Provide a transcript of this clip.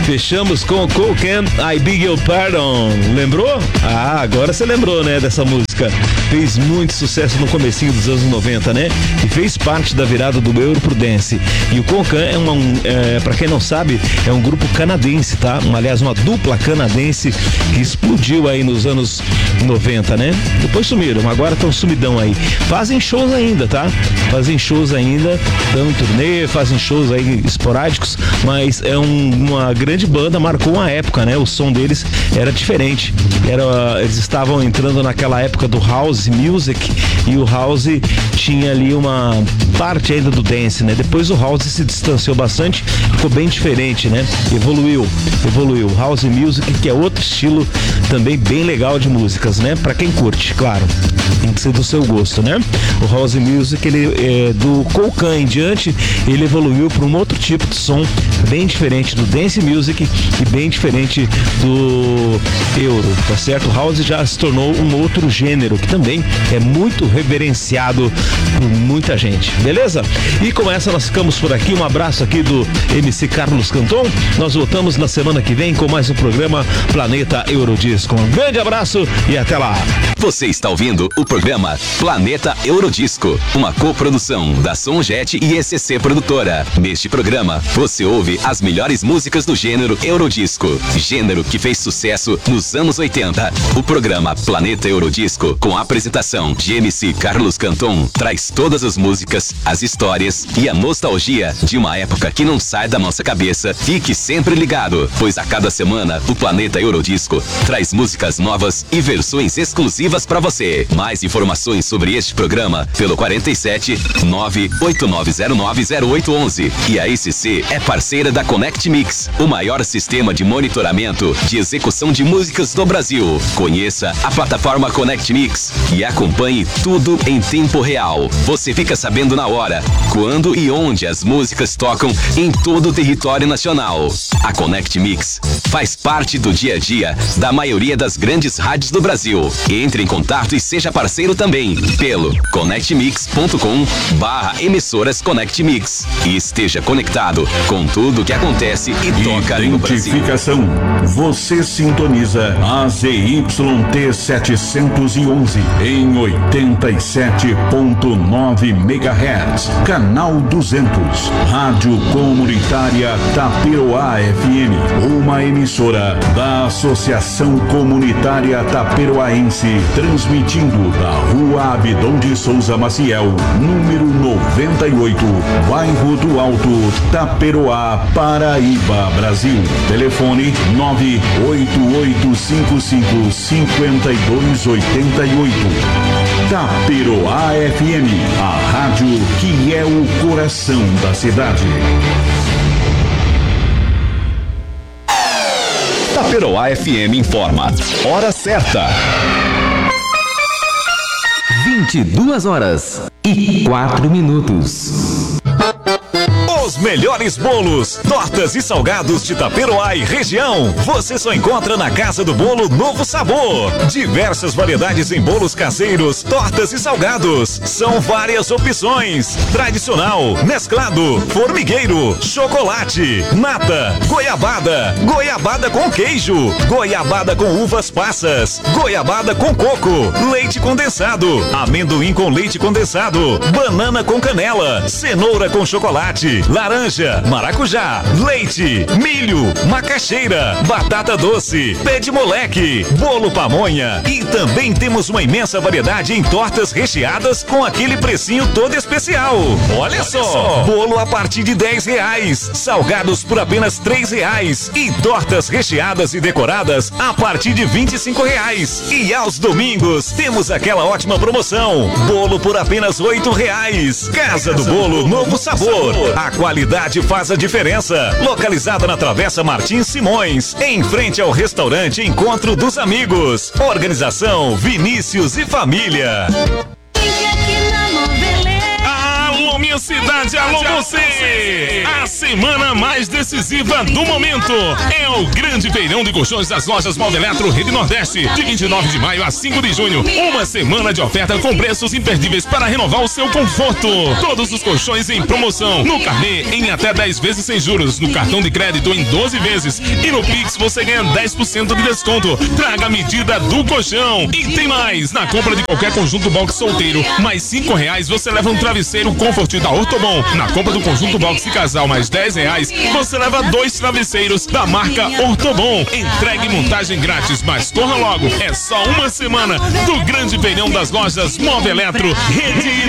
Fechamos com Cool Can, I Beg Your Pardon. Lembrou? Ah, agora você lembrou, né, dessa música. Fez muito sucesso no comecinho dos anos 90, né? E fez parte da virada do Euro pro Dance. E o Cool Can pra quem não sabe, é um grupo canadense, tá? Aliás, uma dupla canadense que explodiu aí nos anos 90, né? Depois sumiram, agora estão sumidão aí. Fazem shows ainda, tá? Fazem shows ainda, dão em turnê, fazem shows aí esporádicos, mas é uma grande banda, marcou uma época, né? O som deles era diferente. Eles estavam entrando naquela época do house music, e o house tinha ali uma parte ainda do dance, né? Depois o house se distanciou bastante, ficou bem diferente, né? Evoluiu. House music, que é outro estilo também bem legal de músicas, né? Pra quem curte, claro. Tem que ser do seu gosto, né? O house music, ele do Cool Can em diante, ele evoluiu para um outro tipo de som bem diferente do dance music e bem diferente do euro, tá certo? O house já se tornou um outro gênero que também é muito reverenciado por muita gente, beleza? E com essa nós ficamos por aqui. Um abraço aqui do MC Carlos Canton. Nós voltamos na semana que vem com mais um programa Planeta Eurodisco. Um grande abraço e até lá. Você está ouvindo o programa Planeta Eurodisco, uma coprodução da Sonjet e ECC Produtora. Neste programa, você ouve as melhores músicas do gênero Eurodisco, gênero que fez sucesso nos anos 80. O programa Planeta Eurodisco, com a apresentação de MC Carlos Canton, traz todas as músicas, as histórias e a nostalgia de uma época que não sai da nossa cabeça. Fique sempre ligado, pois a cada semana o Planeta Eurodisco traz músicas novas e versões exclusivas para você. Mais informações sobre este programa pelo 47 989090811. E a ECC é parceira da Connect Mix, o maior sistema de monitoramento de execução de músicas do Brasil. Conheça a plataforma Connect Mix e acompanhe tudo em tempo real. Você fica sabendo na hora, quando e onde as músicas tocam em todo o território nacional. A Connect Mix faz parte do dia a dia da maioria das grandes rádios do Brasil. Entre em contato e seja parceiro também pelo connectmix.com/emissoras Connect Mix e esteja conectado com tudo que acontece e toca no Brasil. Identificação. Você sintoniza a ZYT 711 em 87.9 MHz, canal 200, Rádio Comunitária Taperoá FM, uma emissora da Associação Comunitária Taperoaense, transmitindo da Rua Abdon de Souza Maciel, número 98, Bairro do Alto, Taperoá, Paraíba, Brasil. Telefone 988555288. Taperoá FM, a rádio que é o coração da cidade. Taperoá FM informa. Hora certa. 22h04. Os melhores bolos, tortas e salgados de Taperoá e região, você só encontra na Casa do Bolo Novo Sabor. Diversas variedades em bolos caseiros, tortas e salgados. São várias opções: tradicional, mesclado, formigueiro, chocolate, nata, goiabada, goiabada com queijo, goiabada com uvas passas, goiabada com coco, leite condensado, amendoim com leite condensado, banana com canela, cenoura com chocolate, laranja, maracujá, leite, milho, macaxeira, batata doce, pé de moleque, bolo pamonha, e também temos uma imensa variedade em tortas recheadas com aquele precinho todo especial. Olha só, bolo a partir de R$10, salgados por apenas R$3 e tortas recheadas e decoradas a partir de R$25. E aos domingos temos aquela ótima promoção, bolo por apenas R$8. Casa do Bolo Novo Sabor. A qualidade faz a diferença. Localizada na Travessa Martins Simões, em frente ao restaurante Encontro dos Amigos. Organização Vinícius e Família. Alô, minha cidade! cidade, alô você! A semana mais decisiva do momento é o grande feirão de colchões das lojas Móvel Eletro Rede Nordeste, de 29 de maio a 5 de junho. Uma semana de oferta com preços imperdíveis para renovar o seu conforto. Todos os colchões em promoção. No carnê, em até 10 vezes sem juros. No cartão de crédito, em 12 vezes. E no Pix, você ganha 10% de desconto. Traga a medida do colchão. E tem mais. Na compra de qualquer conjunto box solteiro, mais R$5, você leva um travesseiro Comfort da Ortobon. Na compra do conjunto box de casal, mais R$10, você leva 2 travesseiros da marca Ortobon. Entregue e montagem grátis, mas corra logo. É só uma semana do grande feirão das lojas Móvel Eletro Rede